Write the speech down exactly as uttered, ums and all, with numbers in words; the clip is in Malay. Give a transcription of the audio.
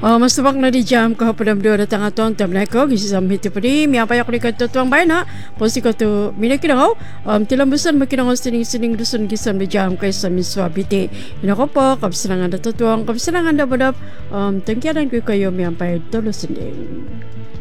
Uh, masubak na di jam ko padam do datang aton tam lai ko gisi sam hiti padi mi apa yak likat tuang bai na posi ko tu mina kina ho um tilam busan makina ho sining sining dusun gisam di jam kai sami swabite ina ko po kap senangan da tuang kap senangan da badap um tengkiadan ko kayo mi ampai tolo sinding.